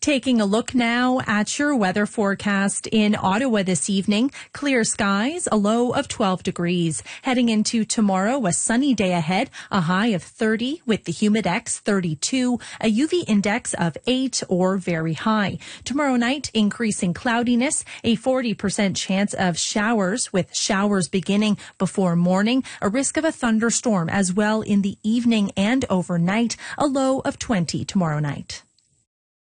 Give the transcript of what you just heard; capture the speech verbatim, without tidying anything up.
Taking a look now at your weather forecast in Ottawa this evening. Clear skies, a low of twelve degrees. Heading into tomorrow, a sunny day ahead, a high of thirty with the humidex thirty-two, a U V index of eight or very high. Tomorrow night, increasing cloudiness, a forty percent chance of showers with showers beginning before morning, a risk of a thunderstorm as well in the evening and overnight, a low of twenty tomorrow night.